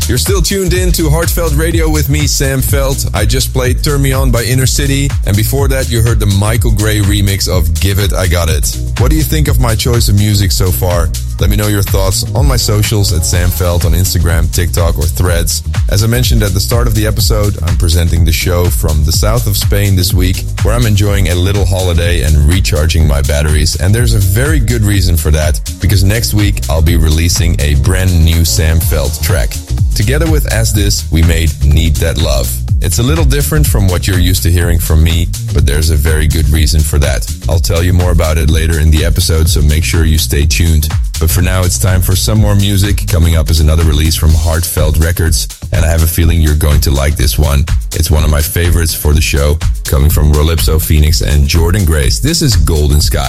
You're still tuned in to Heartfelt Radio with me, Sam Felt. I just played Turn Me On by Inner City, and before that you heard the Michael Gray remix of Give It, I Got It. What do you think of my choice of music so far? Let me know your thoughts on my socials at Sam Felt on Instagram, TikTok or Threads. As I mentioned at the start of the episode, I'm presenting the show from the south of Spain this week, where I'm enjoying a little holiday and recharging my batteries. And there's a very good reason for that, because next week I'll be releasing a brand new Sam Felt track. Together with As This, we made Need That Love. It's a little different from what you're used to hearing from me, but there's a very good reason for that. I'll tell you more about it later in the episode, so make sure you stay tuned. But for now, it's time for some more music. Coming up is another release from Heartfelt Records, and I have a feeling you're going to like this one. It's one of my favorites for the show, coming from Rolipso Phoenix and Jordan Grace. This is Golden Sky.